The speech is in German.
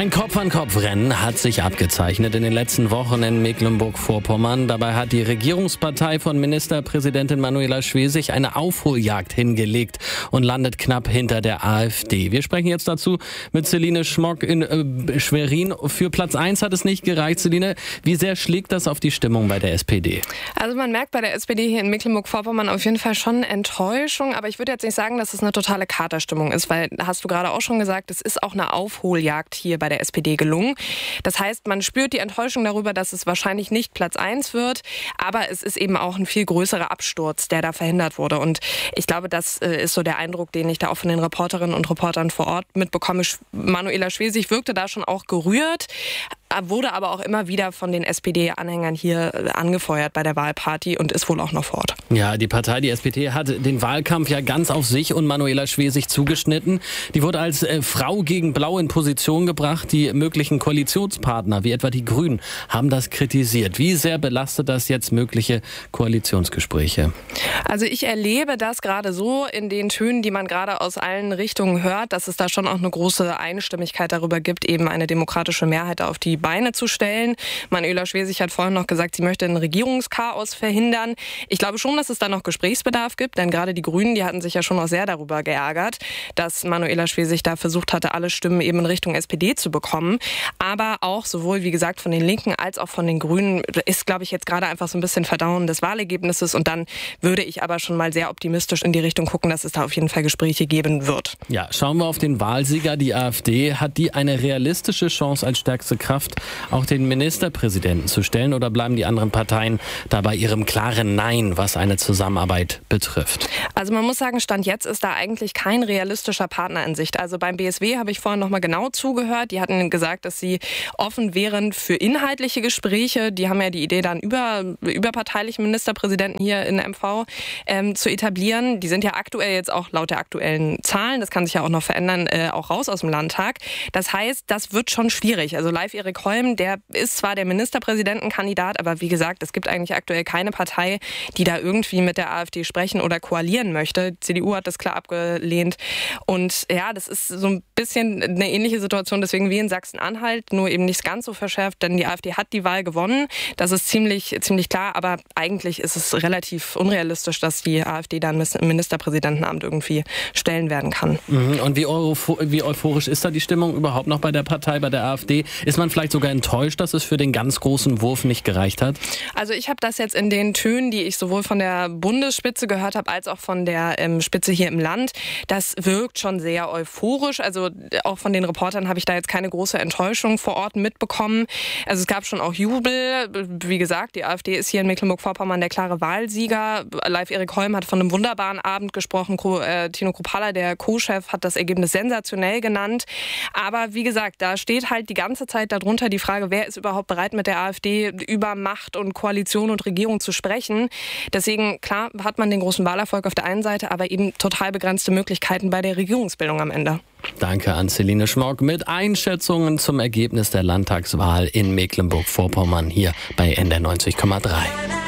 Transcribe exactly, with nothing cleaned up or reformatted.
Ein Kopf-an-Kopf-Rennen hat sich abgezeichnet in den letzten Wochen in Mecklenburg-Vorpommern. Dabei hat die Regierungspartei von Ministerpräsidentin Manuela Schwesig eine Aufholjagd hingelegt und landet knapp hinter der AfD. Wir sprechen jetzt dazu mit Celine Schmock in äh, Schwerin. Für Platz eins hat es nicht gereicht. Celine, wie sehr schlägt das auf die Stimmung bei der S P D? Also man merkt bei der S P D hier in Mecklenburg-Vorpommern auf jeden Fall schon Enttäuschung. Aber ich würde jetzt nicht sagen, dass es eine totale Katerstimmung ist, weil, hast du gerade auch schon gesagt, es ist auch eine Aufholjagd hier bei der S P D gelungen. Das heißt, man spürt die Enttäuschung darüber, dass es wahrscheinlich nicht Platz eins wird, aber es ist eben auch ein viel größerer Absturz, der da verhindert wurde. Und ich glaube, das ist so der Eindruck, den ich da auch von den Reporterinnen und Reportern vor Ort mitbekomme. Manuela Schwesig wirkte da schon auch gerührt, wurde aber auch immer wieder von den S P D-Anhängern hier angefeuert bei der Wahlparty und ist wohl auch noch fort. Ja, die Partei, die S P D, hat den Wahlkampf ja ganz auf sich und Manuela Schwesig zugeschnitten. Die wurde als äh, Frau gegen Blau in Position gebracht. Die möglichen Koalitionspartner, wie etwa die Grünen, haben das kritisiert. Wie sehr belastet das jetzt mögliche Koalitionsgespräche? Also ich erlebe das gerade so in den Tönen, die man gerade aus allen Richtungen hört, dass es da schon auch eine große Einstimmigkeit darüber gibt, eben eine demokratische Mehrheit auf die Beine zu stellen. Manuela Schwesig hat vorhin noch gesagt, sie möchte ein Regierungschaos verhindern. Ich glaube schon, dass es da noch Gesprächsbedarf gibt, denn gerade die Grünen, die hatten sich ja schon auch sehr darüber geärgert, dass Manuela Schwesig da versucht hatte, alle Stimmen eben in Richtung S P D zu bekommen. Aber auch sowohl, wie gesagt, von den Linken als auch von den Grünen ist, glaube ich, jetzt gerade einfach so ein bisschen Verdauen des Wahlergebnisses. Und dann würde ich aber schon mal sehr optimistisch in die Richtung gucken, dass es da auf jeden Fall Gespräche geben wird. Ja, schauen wir auf den Wahlsieger, die AfD. Hat die eine realistische Chance als stärkste Kraft, auch den Ministerpräsidenten zu stellen, oder bleiben die anderen Parteien da bei ihrem klaren Nein, was eine Zusammenarbeit betrifft? Also man muss sagen, Stand jetzt ist da eigentlich kein realistischer Partner in Sicht. Also beim B S W habe ich vorhin noch mal genau zugehört. Die hatten gesagt, dass sie offen wären für inhaltliche Gespräche. Die haben ja die Idee, dann über überparteilichen Ministerpräsidenten hier in M V ähm, zu etablieren. Die sind ja aktuell jetzt auch laut der aktuellen Zahlen, das kann sich ja auch noch verändern, äh, auch raus aus dem Landtag. Das heißt, das wird schon schwierig. Also Leif Erik Holm, der ist zwar der Ministerpräsidentenkandidat, aber wie gesagt, es gibt eigentlich aktuell keine Partei, die da irgendwie mit der AfD sprechen oder koalieren möchte. Die C D U hat das klar abgelehnt. Und ja, das ist so ein bisschen eine ähnliche Situation, deswegen wie in Sachsen-Anhalt, nur eben nicht ganz so verschärft, denn die AfD hat die Wahl gewonnen. Das ist ziemlich, ziemlich klar, aber eigentlich ist es relativ unrealistisch, dass die AfD dann ein Ministerpräsidentenamt irgendwie stellen werden kann. Und wie, wie euphorisch ist da die Stimmung überhaupt noch bei der Partei, bei der AfD? Ist man vielleicht sogar enttäuscht, dass es für den ganz großen Wurf nicht gereicht hat? Also ich habe das jetzt in den Tönen, die ich sowohl von der Bundesspitze gehört habe, als auch von der ähm, Spitze hier im Land, das wirkt schon sehr euphorisch. Also auch von den Reportern habe ich da jetzt keine große Enttäuschung vor Ort mitbekommen. Also es gab schon auch Jubel. Wie gesagt, die AfD ist hier in Mecklenburg-Vorpommern der klare Wahlsieger. Leif Erik Holm hat von einem wunderbaren Abend gesprochen. Äh, Tino Kruppalla, der Co-Chef, hat das Ergebnis sensationell genannt. Aber wie gesagt, da steht halt die ganze Zeit darunter die Frage, wer ist überhaupt bereit, mit der AfD über Macht und Koalition und Regierung zu sprechen. Deswegen, klar, hat man den großen Wahlerfolg auf der einen Seite, aber eben total begrenzte Möglichkeiten bei der Regierungsbildung am Ende. Danke an Celine Schmock mit Einschätzungen zum Ergebnis der Landtagswahl in Mecklenburg-Vorpommern hier bei N D R neunzig Komma drei.